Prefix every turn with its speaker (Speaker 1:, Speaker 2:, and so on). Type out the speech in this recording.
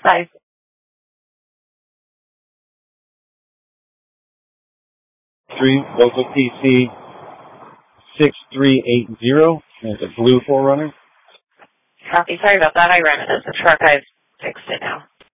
Speaker 1: Bye.
Speaker 2: Three local PC 6380. That's a blue 4Runner.
Speaker 1: Copy. Sorry about that. I ran it as a truck. I've fixed it now.